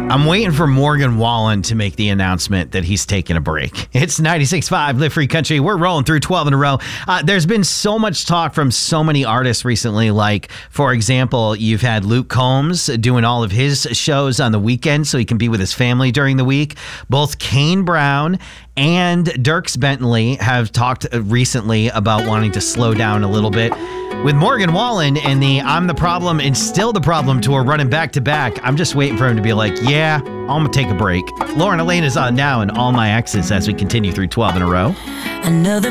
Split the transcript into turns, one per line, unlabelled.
I'm waiting for Morgan Wallen to make the announcement that he's taking a break. It's 96.5 Live Free Country. We're rolling through 12 in a row. There's been so much talk from so many artists recently. Like, for example, you've had Luke Combs doing all of his shows on the weekend so he can be with his family during the week. Both Kane Brown and Dierks Bentley have talked recently about wanting to slow down a little bit. With Morgan Wallen and the I'm the Problem and Still the Problem tour running back to back, I'm just waiting for him to be like, yeah, I'm going to take a break. Lauren Elaine is on now and All My Exes as we continue through 12 in a row.
Another